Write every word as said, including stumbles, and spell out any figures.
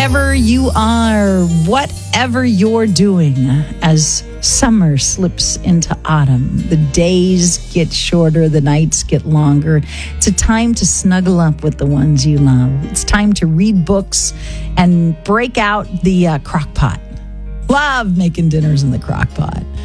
wherever you are, whatever you're doing, as summer slips into autumn, the days get shorter, the nights get longer. It's a time to snuggle up with the ones you love. It's time to read books and break out the uh, crock pot. Love making dinners in the crock pot.